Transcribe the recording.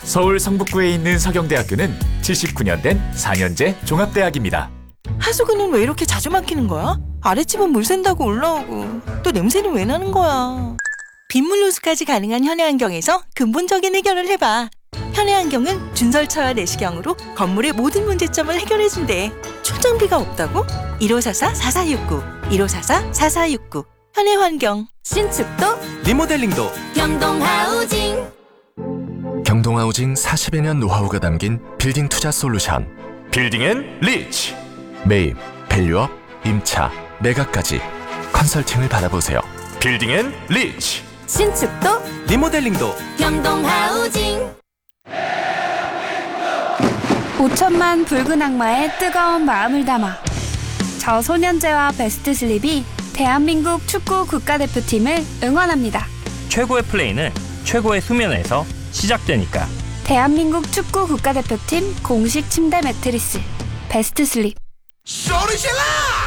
서울 성북구에 있는 서경대학교는 79년 된 4년제 종합대학입니다. 하수구는 왜 이렇게 자주 막히는 거야? 아랫집은 물 샌다고 올라오고 또 냄새는 왜 나는 거야? 빗물 누수까지 가능한 현해환경에서 근본적인 해결을 해봐. 현해환경은 준설차와 내시경으로 건물의 모든 문제점을 해결해준대. 초정비가 없다고? 1544-4469 1544-4469 현해환경. 신축도 리모델링도 경동하우징. 경동하우징 40여 년 노하우가 담긴 빌딩 투자 솔루션. 빌딩 앤 리치. 매입, 밸류업, 임차, 매각까지 컨설팅을 받아보세요. 빌딩 앤 리치. 신축도 리모델링도 경동하우징. 5천만 붉은 악마의 뜨거운 마음을 담아 저소년제와 베스트슬립이 대한민국 축구 국가대표팀을 응원합니다. 최고의 플레이는 최고의 수면에서 시작되니까. 대한민국 축구 국가대표팀 공식 침대 매트리스 베스트슬립. 소리질러!